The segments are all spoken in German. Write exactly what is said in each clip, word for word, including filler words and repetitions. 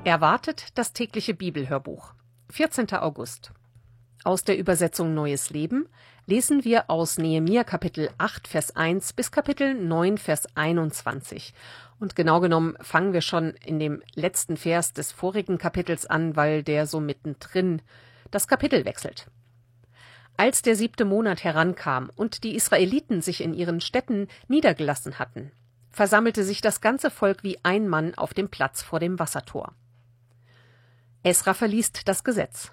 Erwartet das tägliche Bibelhörbuch. vierzehnter August. Aus der Übersetzung Neues Leben lesen wir aus Nehemia Kapitel acht, Vers eins bis Kapitel neun, Vers einundzwanzig. Und genau genommen fangen wir schon in dem letzten Vers des vorigen Kapitels an, weil der so mittendrin das Kapitel wechselt. Als der siebte Monat herankam und die Israeliten sich in ihren Städten niedergelassen hatten, versammelte sich das ganze Volk wie ein Mann auf dem Platz vor dem Wassertor. Esra verliest das Gesetz.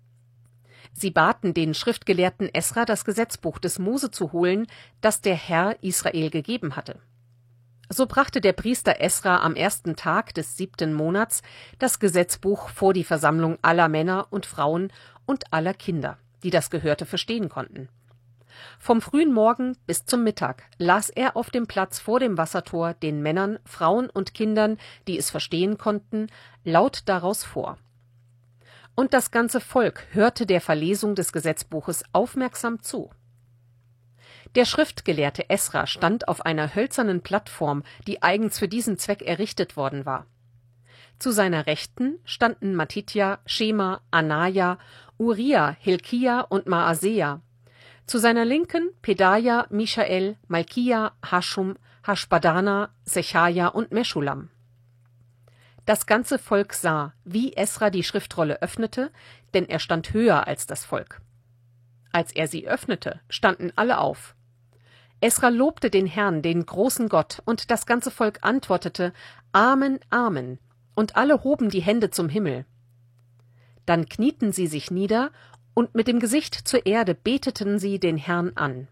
Sie baten den Schriftgelehrten Esra, das Gesetzbuch des Mose zu holen, das der Herr Israel gegeben hatte. So brachte der Priester Esra am ersten Tag des siebten Monats das Gesetzbuch vor die Versammlung aller Männer und Frauen und aller Kinder, die das Gehörte verstehen konnten. Vom frühen Morgen bis zum Mittag las er auf dem Platz vor dem Wassertor den Männern, Frauen und Kindern, die es verstehen konnten, laut daraus vor. Und das ganze Volk hörte der Verlesung des Gesetzbuches aufmerksam zu. Der Schriftgelehrte Esra stand auf einer hölzernen Plattform, die eigens für diesen Zweck errichtet worden war. Zu seiner Rechten standen Mattitja, Schema, Anaja, Uriah, Hilkia und Maaseja. Zu seiner Linken Pedaja, Michael, Malkia, Haschum, Haschbadana, Sechaja und Meschulam. Das ganze Volk sah, wie Esra die Schriftrolle öffnete, denn er stand höher als das Volk. Als er sie öffnete, standen alle auf. Esra lobte den Herrn, den großen Gott, und das ganze Volk antwortete: Amen, Amen, und alle hoben die Hände zum Himmel. Dann knieten sie sich nieder, und mit dem Gesicht zur Erde beteten sie den Herrn an.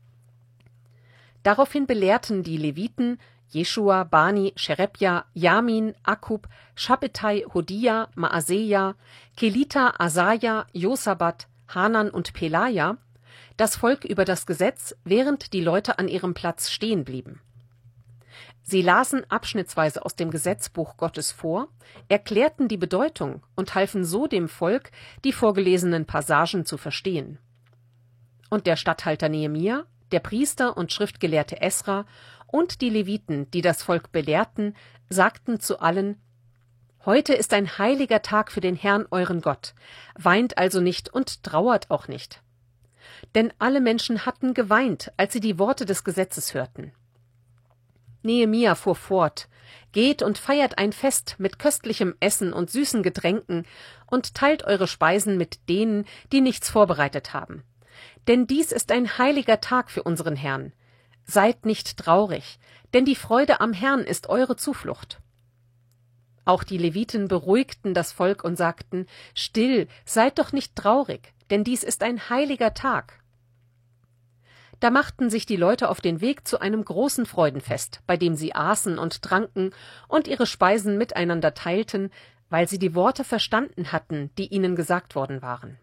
Daraufhin belehrten die Leviten Jeschua, Bani, Sherebja, Jamin, Akub, Schabbetai, Hodia, Maaseja, Kelita, Asaja, Josabat, Hanan und Pelaja das Volk über das Gesetz, während die Leute an ihrem Platz stehen blieben. Sie lasen abschnittsweise aus dem Gesetzbuch Gottes vor, erklärten die Bedeutung und halfen so dem Volk, die vorgelesenen Passagen zu verstehen. Und der Statthalter Nehemia, der Priester und Schriftgelehrte Esra und die Leviten, die das Volk belehrten, sagten zu allen: Heute ist ein heiliger Tag für den Herrn euren Gott, weint also nicht und trauert auch nicht. Denn alle Menschen hatten geweint, als sie die Worte des Gesetzes hörten. Nehemia fuhr fort: Geht und feiert ein Fest mit köstlichem Essen und süßen Getränken und teilt eure Speisen mit denen, die nichts vorbereitet haben. Denn dies ist ein heiliger Tag für unseren Herrn. Seid nicht traurig, denn die Freude am Herrn ist eure Zuflucht. Auch die Leviten beruhigten das Volk und sagten: Still, seid doch nicht traurig, denn dies ist ein heiliger Tag. Da machten sich die Leute auf den Weg zu einem großen Freudenfest, bei dem sie aßen und tranken und ihre Speisen miteinander teilten, weil sie die Worte verstanden hatten, die ihnen gesagt worden waren.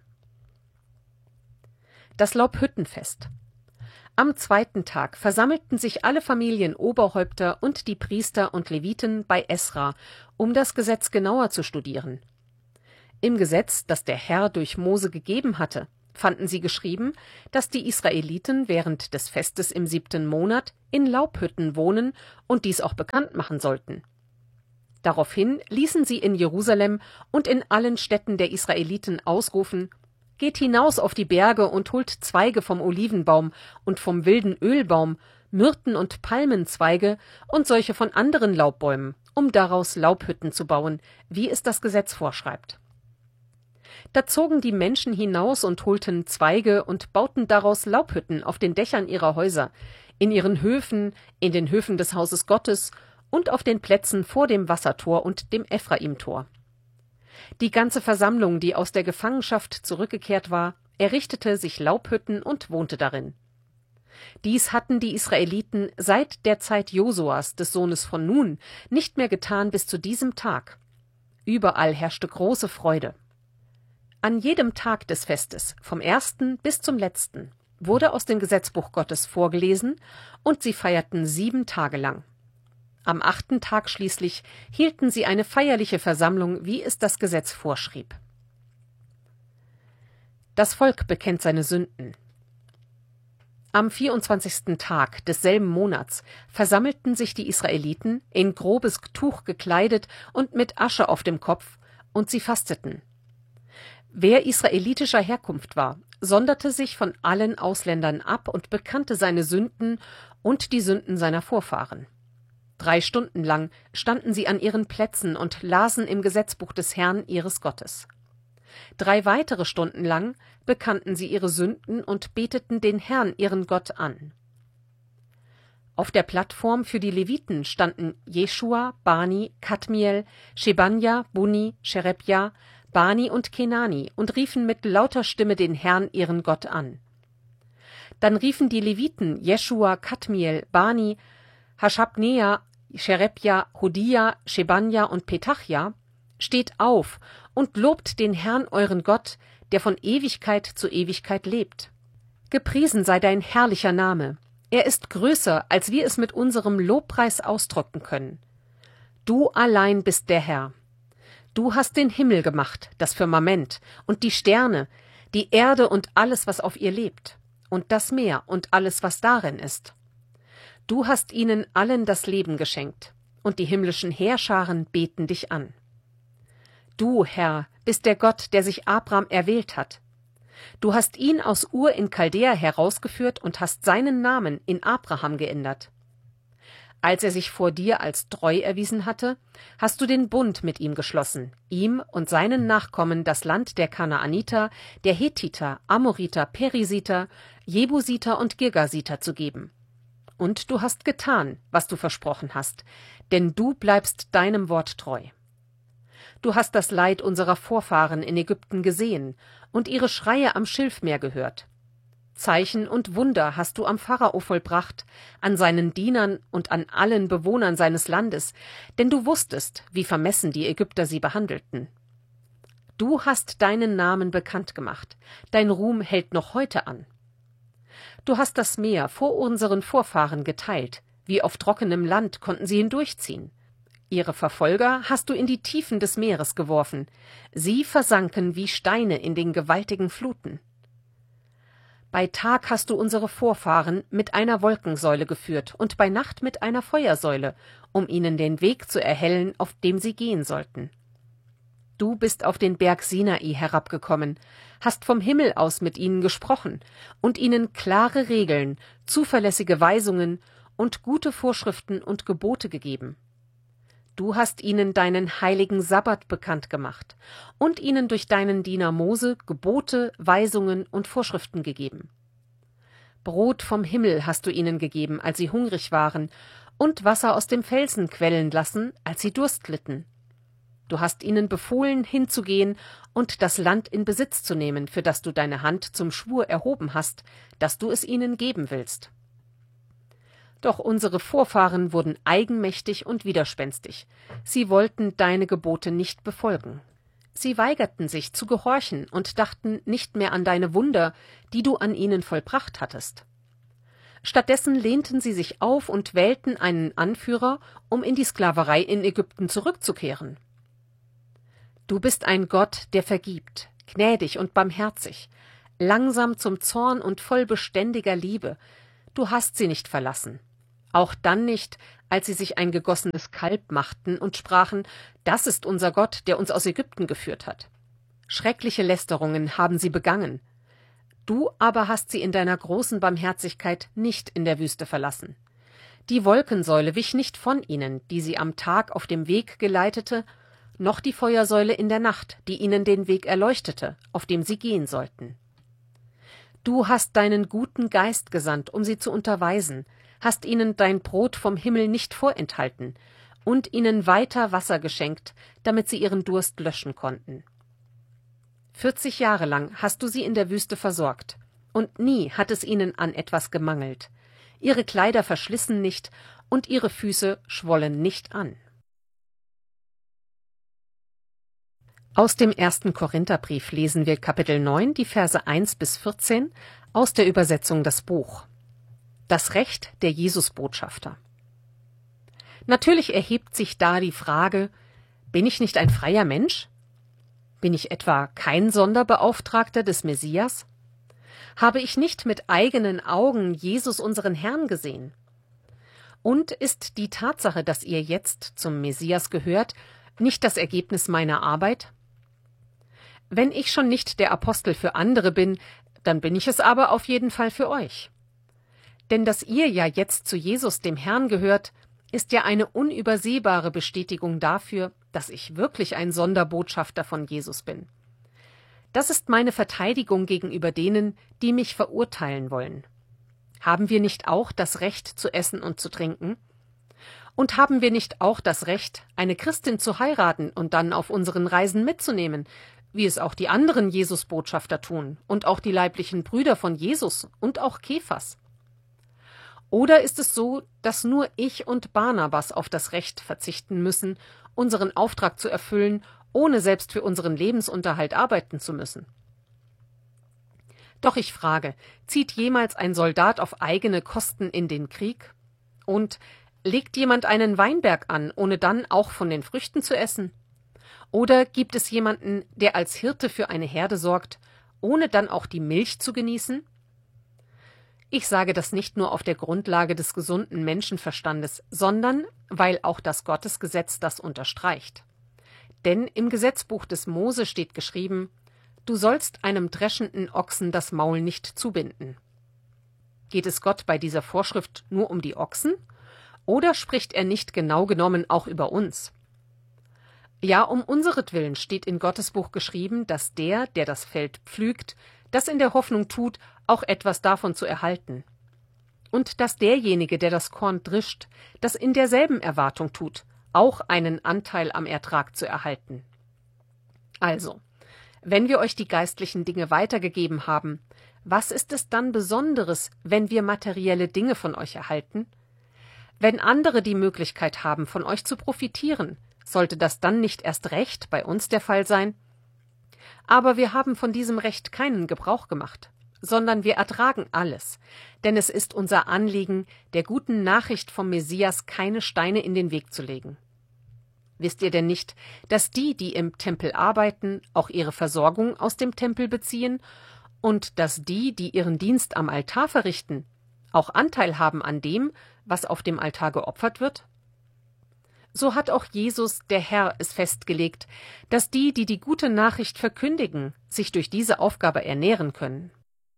Das Laubhüttenfest. Am zweiten Tag versammelten sich alle Familienoberhäupter und die Priester und Leviten bei Esra, um das Gesetz genauer zu studieren. Im Gesetz, das der Herr durch Mose gegeben hatte, fanden sie geschrieben, dass die Israeliten während des Festes im siebten Monat in Laubhütten wohnen und dies auch bekannt machen sollten. Daraufhin ließen sie in Jerusalem und in allen Städten der Israeliten ausrufen: Geht hinaus auf die Berge und holt Zweige vom Olivenbaum und vom wilden Ölbaum, Myrten und Palmenzweige und solche von anderen Laubbäumen, um daraus Laubhütten zu bauen, wie es das Gesetz vorschreibt. Da zogen die Menschen hinaus und holten Zweige und bauten daraus Laubhütten auf den Dächern ihrer Häuser, in ihren Höfen, in den Höfen des Hauses Gottes und auf den Plätzen vor dem Wassertor und dem Ephraimtor. Die ganze Versammlung, die aus der Gefangenschaft zurückgekehrt war, errichtete sich Laubhütten und wohnte darin. Dies hatten die Israeliten seit der Zeit Josuas, des Sohnes von Nun, nicht mehr getan bis zu diesem Tag. Überall herrschte große Freude. An jedem Tag des Festes, vom ersten bis zum letzten, wurde aus dem Gesetzbuch Gottes vorgelesen, und sie feierten sieben Tage lang. Am achten Tag schließlich hielten sie eine feierliche Versammlung, wie es das Gesetz vorschrieb. Das Volk bekennt seine Sünden. Am vierundzwanzigsten Tag desselben Monats versammelten sich die Israeliten, in grobes Tuch gekleidet und mit Asche auf dem Kopf, und sie fasteten. Wer israelitischer Herkunft war, sonderte sich von allen Ausländern ab und bekannte seine Sünden und die Sünden seiner Vorfahren. Drei Stunden lang standen sie an ihren Plätzen und lasen im Gesetzbuch des Herrn ihres Gottes. Drei weitere Stunden lang bekannten sie ihre Sünden und beteten den Herrn, ihren Gott, an. Auf der Plattform für die Leviten standen Jeschua, Bani, Kadmiel, Shebanja, Bunni, Sherebja, Bani und Kenani und riefen mit lauter Stimme den Herrn, ihren Gott, an. Dann riefen die Leviten Jeschua, Kadmiel, Bani, Haschabnea, Sherebja, Hodia, Shebanja und Petachja: Steht auf und lobt den Herrn, euren Gott, der von Ewigkeit zu Ewigkeit lebt. Gepriesen sei dein herrlicher Name. Er ist größer, als wir es mit unserem Lobpreis ausdrücken können. Du allein bist der Herr. Du hast den Himmel gemacht, das Firmament, und die Sterne, die Erde und alles, was auf ihr lebt, und das Meer und alles, was darin ist. Du hast ihnen allen das Leben geschenkt, und die himmlischen Heerscharen beten dich an. Du, Herr, bist der Gott, der sich Abraham erwählt hat. Du hast ihn aus Ur in Chaldea herausgeführt und hast seinen Namen in Abraham geändert. Als er sich vor dir als treu erwiesen hatte, hast du den Bund mit ihm geschlossen, ihm und seinen Nachkommen das Land der Kanaaniter, der Hethiter, Amoriter, Perisiter, Jebusiter und Girgasiter zu geben. Und du hast getan, was du versprochen hast, denn du bleibst deinem Wort treu. Du hast das Leid unserer Vorfahren in Ägypten gesehen und ihre Schreie am Schilfmeer gehört. Zeichen und Wunder hast du am Pharao vollbracht, an seinen Dienern und an allen Bewohnern seines Landes, denn du wusstest, wie vermessen die Ägypter sie behandelten. Du hast deinen Namen bekannt gemacht, dein Ruhm hält noch heute an. Du hast das Meer vor unseren Vorfahren geteilt, wie auf trockenem Land konnten sie hindurchziehen. Ihre Verfolger hast du in die Tiefen des Meeres geworfen, sie versanken wie Steine in den gewaltigen Fluten. Bei Tag hast du unsere Vorfahren mit einer Wolkensäule geführt und bei Nacht mit einer Feuersäule, um ihnen den Weg zu erhellen, auf dem sie gehen sollten. Du bist auf den Berg Sinai herabgekommen, hast vom Himmel aus mit ihnen gesprochen und ihnen klare Regeln, zuverlässige Weisungen und gute Vorschriften und Gebote gegeben. Du hast ihnen deinen heiligen Sabbat bekannt gemacht und ihnen durch deinen Diener Mose Gebote, Weisungen und Vorschriften gegeben. Brot vom Himmel hast du ihnen gegeben, als sie hungrig waren, und Wasser aus dem Felsen quellen lassen, als sie Durst litten. Du hast ihnen befohlen, hinzugehen und das Land in Besitz zu nehmen, für das du deine Hand zum Schwur erhoben hast, dass du es ihnen geben willst. Doch unsere Vorfahren wurden eigenmächtig und widerspenstig. Sie wollten deine Gebote nicht befolgen. Sie weigerten sich zu gehorchen und dachten nicht mehr an deine Wunder, die du an ihnen vollbracht hattest. Stattdessen lehnten sie sich auf und wählten einen Anführer, um in die Sklaverei in Ägypten zurückzukehren. Du bist ein Gott, der vergibt, gnädig und barmherzig, langsam zum Zorn und voll beständiger Liebe. Du hast sie nicht verlassen. Auch dann nicht, als sie sich ein gegossenes Kalb machten und sprachen, das ist unser Gott, der uns aus Ägypten geführt hat. Schreckliche Lästerungen haben sie begangen. Du aber hast sie in deiner großen Barmherzigkeit nicht in der Wüste verlassen. Die Wolkensäule wich nicht von ihnen, die sie am Tag auf dem Weg geleitete, noch die Feuersäule in der Nacht, die ihnen den Weg erleuchtete, auf dem sie gehen sollten. Du hast deinen guten Geist gesandt, um sie zu unterweisen, hast ihnen dein Brot vom Himmel nicht vorenthalten und ihnen weiter Wasser geschenkt, damit sie ihren Durst löschen konnten. Vierzig Jahre lang hast du sie in der Wüste versorgt, und nie hat es ihnen an etwas gemangelt. Ihre Kleider verschlissen nicht, und ihre Füße schwollen nicht an. Aus dem ersten Korintherbrief lesen wir Kapitel neun, die Verse eins bis vierzehn, aus der Übersetzung Das Buch. Das Recht der Jesusbotschafter. Natürlich erhebt sich da die Frage, bin ich nicht ein freier Mensch? Bin ich etwa kein Sonderbeauftragter des Messias? Habe ich nicht mit eigenen Augen Jesus unseren Herrn gesehen? Und ist die Tatsache, dass ihr jetzt zum Messias gehört, nicht das Ergebnis meiner Arbeit? Wenn ich schon nicht der Apostel für andere bin, dann bin ich es aber auf jeden Fall für euch. Denn dass ihr ja jetzt zu Jesus, dem Herrn, gehört, ist ja eine unübersehbare Bestätigung dafür, dass ich wirklich ein Sonderbotschafter von Jesus bin. Das ist meine Verteidigung gegenüber denen, die mich verurteilen wollen. Haben wir nicht auch das Recht zu essen und zu trinken? Und haben wir nicht auch das Recht, eine Christin zu heiraten und dann auf unseren Reisen mitzunehmen, wie es auch die anderen Jesus-Botschafter tun und auch die leiblichen Brüder von Jesus und auch Kephas? Oder ist es so, dass nur ich und Barnabas auf das Recht verzichten müssen, unseren Auftrag zu erfüllen, ohne selbst für unseren Lebensunterhalt arbeiten zu müssen? Doch ich frage, zieht jemals ein Soldat auf eigene Kosten in den Krieg? Und legt jemand einen Weinberg an, ohne dann auch von den Früchten zu essen? Oder gibt es jemanden, der als Hirte für eine Herde sorgt, ohne dann auch die Milch zu genießen? Ich sage das nicht nur auf der Grundlage des gesunden Menschenverstandes, sondern weil auch das Gottesgesetz das unterstreicht. Denn im Gesetzbuch des Mose steht geschrieben: Du sollst einem dreschenden Ochsen das Maul nicht zubinden. Geht es Gott bei dieser Vorschrift nur um die Ochsen? Oder spricht er nicht genau genommen auch über uns? Ja, um unseretwillen steht in Gottes Buch geschrieben, dass der, der das Feld pflügt, das in der Hoffnung tut, auch etwas davon zu erhalten. Und dass derjenige, der das Korn drischt, das in derselben Erwartung tut, auch einen Anteil am Ertrag zu erhalten. Also, wenn wir euch die geistlichen Dinge weitergegeben haben, was ist es dann Besonderes, wenn wir materielle Dinge von euch erhalten? Wenn andere die Möglichkeit haben, von euch zu profitieren, sollte das dann nicht erst recht bei uns der Fall sein? Aber wir haben von diesem Recht keinen Gebrauch gemacht, sondern wir ertragen alles, denn es ist unser Anliegen, der guten Nachricht vom Messias keine Steine in den Weg zu legen. Wisst ihr denn nicht, dass die, die im Tempel arbeiten, auch ihre Versorgung aus dem Tempel beziehen und dass die, die ihren Dienst am Altar verrichten, auch Anteil haben an dem, was auf dem Altar geopfert wird? So hat auch Jesus, der Herr, es festgelegt, dass die, die die gute Nachricht verkündigen, sich durch diese Aufgabe ernähren können.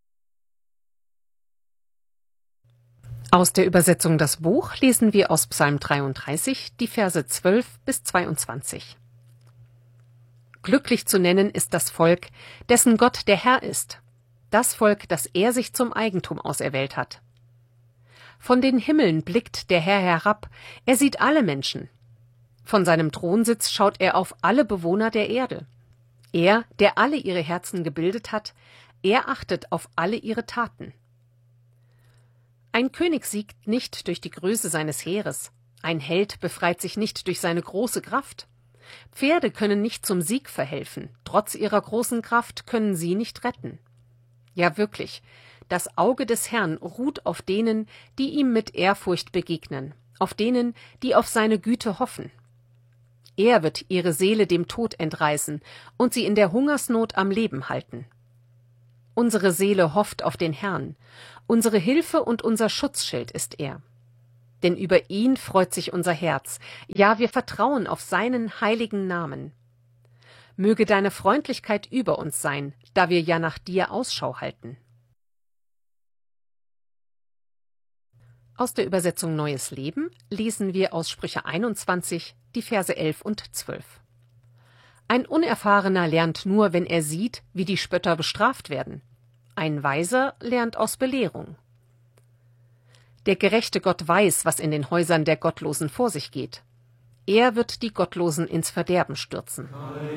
Aus der Übersetzung Das Buch lesen wir aus Psalm dreiunddreißig die Verse zwölf bis zweiundzwanzig. Glücklich zu nennen ist das Volk, dessen Gott der Herr ist, das Volk, das er sich zum Eigentum auserwählt hat. Von den Himmeln blickt der Herr herab, er sieht alle Menschen. Von seinem Thronsitz schaut er auf alle Bewohner der Erde. Er, der alle ihre Herzen gebildet hat, er achtet auf alle ihre Taten. Ein König siegt nicht durch die Größe seines Heeres, ein Held befreit sich nicht durch seine große Kraft. Pferde können nicht zum Sieg verhelfen, trotz ihrer großen Kraft können sie nicht retten. Ja wirklich, das Auge des Herrn ruht auf denen, die ihm mit Ehrfurcht begegnen, auf denen, die auf seine Güte hoffen. Er wird ihre Seele dem Tod entreißen und sie in der Hungersnot am Leben halten. Unsere Seele hofft auf den Herrn, unsere Hilfe und unser Schutzschild ist er. Denn über ihn freut sich unser Herz, ja, wir vertrauen auf seinen heiligen Namen. Möge deine Freundlichkeit über uns sein, da wir ja nach dir Ausschau halten. Aus der Übersetzung Neues Leben lesen wir aus Sprüche einundzwanzig die Verse elf und zwölf. Ein Unerfahrener lernt nur, wenn er sieht, wie die Spötter bestraft werden. Ein Weiser lernt aus Belehrung. Der gerechte Gott weiß, was in den Häusern der Gottlosen vor sich geht. Er wird die Gottlosen ins Verderben stürzen.